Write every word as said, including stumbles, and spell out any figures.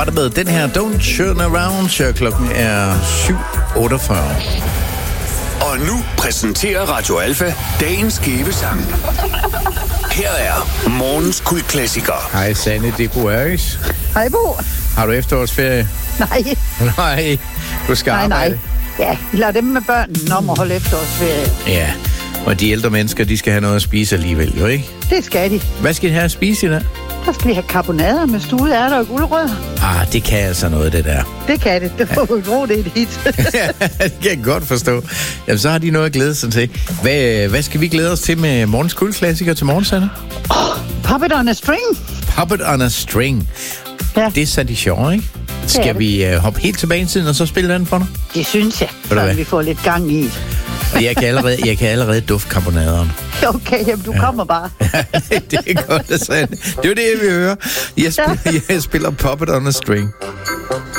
Det med den her Don't Turn Around, så klokken er syv otteogfyrre. Og nu præsenterer Radio Alfa dagens skæve sang. Her er morgens kultklassiker. Hej Sanne, det er Bo Øris. Hej Bo. Har du efterårsferie? Nej. Nej, du skal nej, arbejde. Nej, ja, lad dem med børnene om at holde efterårsferie. Ja, og de ældre mennesker, de skal have noget at spise alligevel, jo ikke? Det skal de. Hvad skal de have at spise i dag? Der skal vi have karbonader med stuede ærter og gulerødder. Ah, det kan altså noget, det der. Det kan det. Det får vi tro, det er et hit. Ja, det kan jeg godt forstå. Jamen, så har de noget at glæde sig til. Hvad, hvad skal vi glæde os til med morgens kultklassiker til morgen, Sanne? Oh, Puppet on a String. Puppet on a String. Ja. Det er sandt i sjov, ikke? Skal vi uh, hoppe helt tilbage i tiden og så spille den for dig? Det synes jeg, så vi får lidt gang i. Og jeg kan allerede, jeg kan allerede dufte karbonaderen. Okay, jamen du ja. kommer bare. Det er godt, Sanne. Det er jo det, jeg vil høre. Jeg spiller, ja. jeg spiller Puppet on a String.